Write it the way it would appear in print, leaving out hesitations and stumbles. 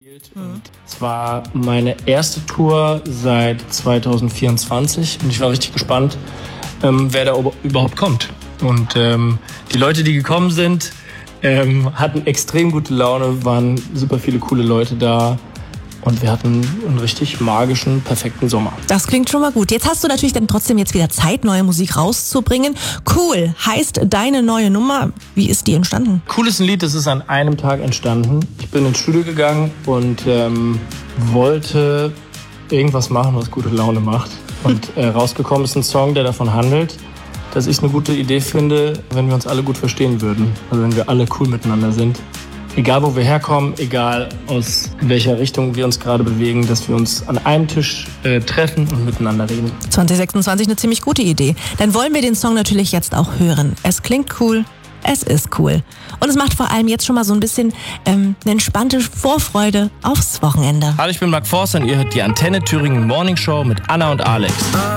Es war meine erste Tour seit 2024 und ich war richtig gespannt, wer da überhaupt kommt. Und die Leute, die gekommen sind, hatten extrem gute Laune, waren super viele coole Leute da. Und wir hatten einen richtig magischen, perfekten Sommer. Das klingt schon mal gut. Jetzt hast du natürlich dann trotzdem jetzt wieder Zeit, neue Musik rauszubringen. Cool heißt deine neue Nummer. Wie ist die entstanden? Cool ist ein Lied, das ist an einem Tag entstanden. Ich bin ins Studio gegangen und wollte irgendwas machen, was gute Laune macht. Und rausgekommen ist ein Song, der davon handelt, dass ich eine gute Idee finde, wenn wir uns alle gut verstehen würden. Also wenn wir alle cool miteinander sind. Egal, wo wir herkommen, egal aus welcher Richtung wir uns gerade bewegen, dass wir uns an einem Tisch treffen und miteinander reden. 2026 eine ziemlich gute Idee. Dann wollen wir den Song natürlich jetzt auch hören. Es klingt cool, es ist cool. Und es macht vor allem jetzt schon mal so ein bisschen eine entspannte Vorfreude aufs Wochenende. Hallo, ich bin Mark Forster und ihr hört die Antenne Thüringen Morning Show mit Anna und Alex.